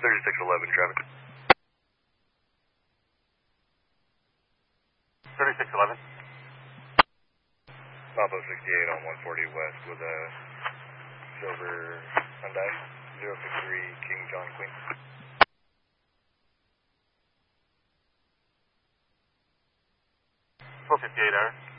3611 traffic. 3611. Bravo 68 on 140 West with a silver Hyundai 063 King John Queen. 458 error.